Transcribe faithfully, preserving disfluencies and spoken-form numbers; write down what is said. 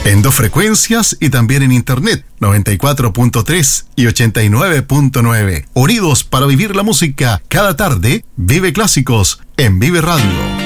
En dos frecuencias y también en internet, noventa y cuatro punto tres y ochenta y nueve punto nueve. Unidos para vivir la música. Cada tarde, vive clásicos en Vive Radio.